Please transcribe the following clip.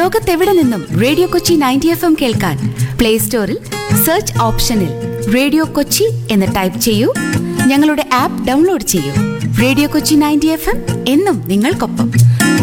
ലോകത്തെവിടെ നിന്നും radio Kochi 90 FM കേൾക്കാൻ പ്ലേ സ്റ്റോറിൽ സെർച്ച് ഓപ്ഷനിൽ റേഡിയോ കൊച്ചി എന്ന് ടൈപ്പ് ചെയ്യൂ. ഞങ്ങളുടെ ആപ്പ് ഡൗൺലോഡ് ചെയ്യൂ. റേഡിയോ കൊച്ചി 90 FM എന്നും നിങ്ങൾക്കൊപ്പം.